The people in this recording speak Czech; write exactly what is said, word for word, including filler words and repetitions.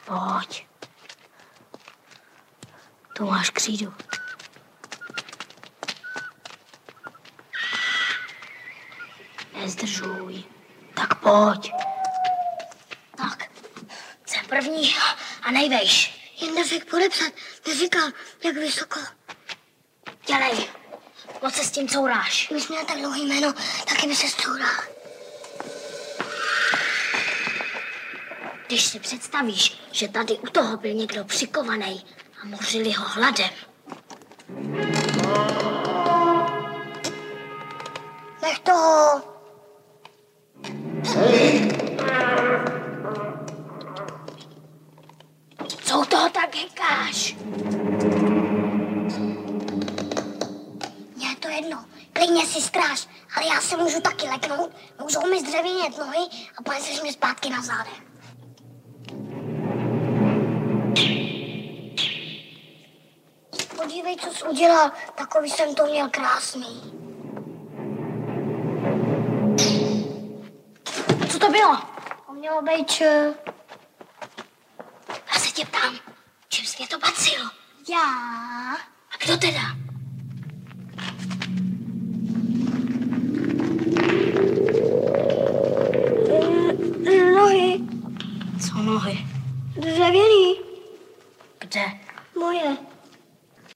Pojď. Tu máš křídu. Nezdržuj. Tak pojď. Tak. Jsem první a nejvejš. Jen neřek podepsat. Neříkal, jak vysoko. Dělej. Moc se s tím couráš. Když měl tak dlouhý jméno, taky by se zcoural. Když si představíš, že tady u toho byl někdo přikovaný a mořili ho hladem. Nech toho. Co u toho tak hekáš? Mně je to jedno. Klidně si stráž, ale já se můžu taky leknout. Můžou mi zdřevěnět nohy a poneseš mě zpátky na zádech. Podívej, co jsi udělal. Takový jsem to měl krásný. Co to bylo? To mělo být č... Já se tě ptám, čím jsi mě to bacil? Já... A kdo teda?